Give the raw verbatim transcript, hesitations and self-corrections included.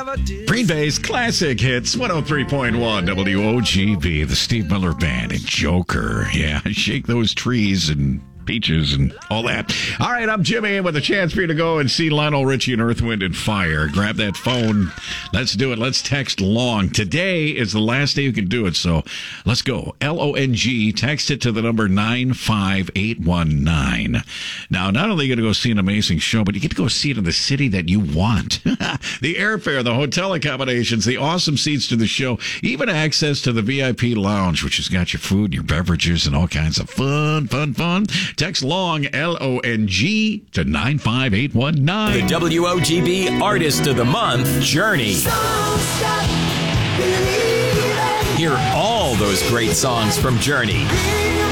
Green Bay's classic hits, one oh three point one W O G B, the Steve Miller Band, and Joker. Yeah, shake those trees and peaches and all that. All right, I'm Jimmy with a chance for you to go and see Lionel Richie and Earth, Wind and Fire. Grab that phone. Let's do it. Let's text LONG. Today is the last day you can do it, so let's go. L O N G. Text it to the number nine five eight one nine. Now, not only are you going to go see an amazing show, but you get to go see it in the city that you want. The airfare, the hotel accommodations, the awesome seats to the show, even access to the V I P lounge, which has got your food, your beverages, and all kinds of fun, fun, fun. Text LONG, L O N G, to nine five eight one nine. The W O G B Artist of the Month, Journey. Hear all those great songs from Journey.